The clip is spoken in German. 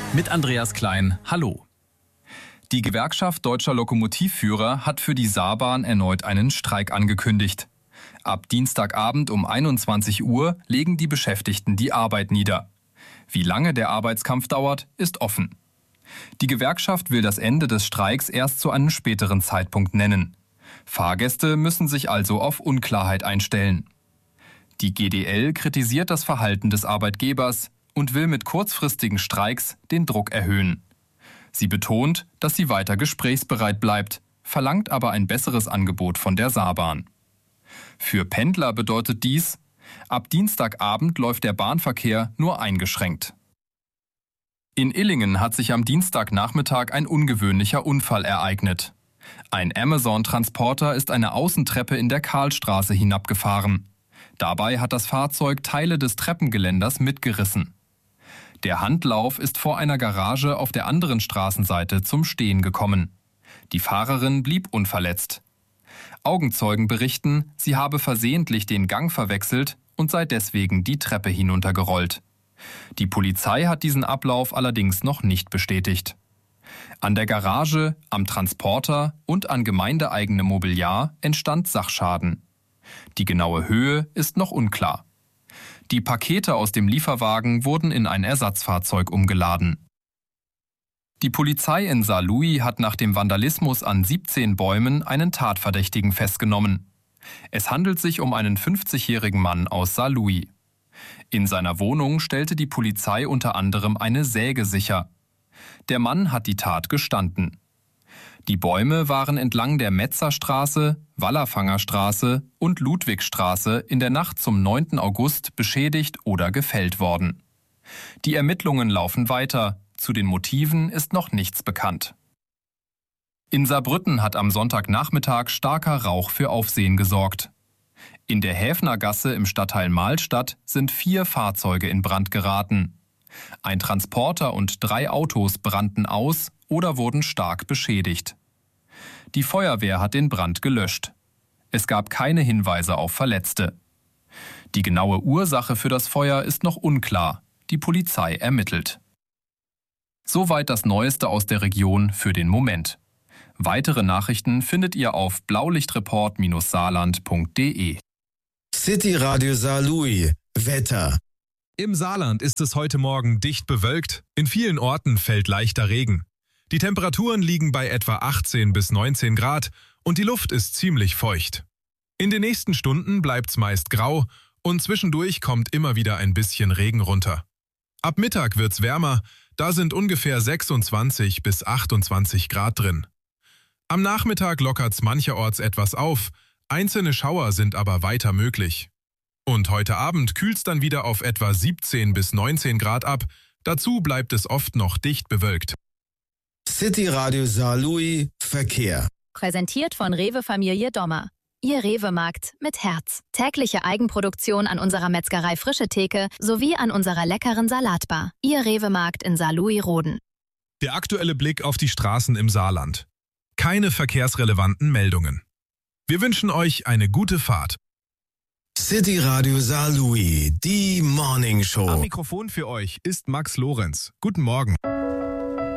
Mit Andreas Klein, hallo. Die Gewerkschaft Deutscher Lokomotivführer hat für die Saarbahn erneut einen Streik angekündigt. Ab Dienstagabend um 21 Uhr legen die Beschäftigten die Arbeit nieder. Wie lange der Arbeitskampf dauert, ist offen. Die Gewerkschaft will das Ende des Streiks erst zu einem späteren Zeitpunkt nennen. Fahrgäste müssen sich also auf Unklarheit einstellen. Die GDL kritisiert das Verhalten des Arbeitgebers und will mit kurzfristigen Streiks den Druck erhöhen. Sie betont, dass sie weiter gesprächsbereit bleibt, verlangt aber ein besseres Angebot von der Saarbahn. Für Pendler bedeutet dies, ab Dienstagabend läuft der Bahnverkehr nur eingeschränkt. In Illingen hat sich am Dienstagnachmittag ein ungewöhnlicher Unfall ereignet. Ein Amazon-Transporter ist eine Außentreppe in der Karlstraße hinabgefahren. Dabei hat das Fahrzeug Teile des Treppengeländers mitgerissen. Der Handlauf ist vor einer Garage auf der anderen Straßenseite zum Stehen gekommen. Die Fahrerin blieb unverletzt. Augenzeugen berichten, sie habe versehentlich den Gang verwechselt und sei deswegen die Treppe hinuntergerollt. Die Polizei hat diesen Ablauf allerdings noch nicht bestätigt. An der Garage, am Transporter und an gemeindeeigenem Mobiliar entstand Sachschaden. Die genaue Höhe ist noch unklar. Die Pakete aus dem Lieferwagen wurden in ein Ersatzfahrzeug umgeladen. Die Polizei in Saarlouis hat nach dem Vandalismus an 17 Bäumen einen Tatverdächtigen festgenommen. Es handelt sich um einen 50-jährigen Mann aus Saarlouis. In seiner Wohnung stellte die Polizei unter anderem eine Säge sicher. Der Mann hat die Tat gestanden. Die Bäume waren entlang der Metzerstraße, Wallerfangerstraße und Ludwigstraße in der Nacht zum 9. August beschädigt oder gefällt worden. Die Ermittlungen laufen weiter, zu den Motiven ist noch nichts bekannt. In Saarbrücken hat am Sonntagnachmittag starker Rauch für Aufsehen gesorgt. In der Häfnergasse im Stadtteil Mahlstadt sind 4 Fahrzeuge in Brand geraten. Ein Transporter und 3 Autos brannten aus oder wurden stark beschädigt. Die Feuerwehr hat den Brand gelöscht. Es gab keine Hinweise auf Verletzte. Die genaue Ursache für das Feuer ist noch unklar. Die Polizei ermittelt. Soweit das Neueste aus der Region für den Moment. Weitere Nachrichten findet ihr auf blaulichtreport-saarland.de. City Radio Saarlouis. Wetter. Im Saarland ist es heute Morgen dicht bewölkt. In vielen Orten fällt leichter Regen. Die Temperaturen liegen bei etwa 18 bis 19 Grad und die Luft ist ziemlich feucht. In den nächsten Stunden bleibt's meist grau und zwischendurch kommt immer wieder ein bisschen Regen runter. Ab Mittag wird's wärmer, da sind ungefähr 26 bis 28 Grad drin. Am Nachmittag lockert's mancherorts etwas auf, einzelne Schauer sind aber weiter möglich. Und heute Abend kühlt's dann wieder auf etwa 17 bis 19 Grad ab, dazu bleibt es oft noch dicht bewölkt. City Radio Saarlouis Verkehr. Präsentiert von Rewe Familie Dommer. Ihr Rewe-Markt mit Herz. Tägliche Eigenproduktion an unserer Metzgerei Frische Theke sowie an unserer leckeren Salatbar. Ihr Rewe-Markt in Saarlouis-Roden. Der aktuelle Blick auf die Straßen im Saarland. Keine verkehrsrelevanten Meldungen. Wir wünschen euch eine gute Fahrt. City Radio Saarlouis, die Morning Show. Am Mikrofon für euch ist Max Lorenz. Guten Morgen.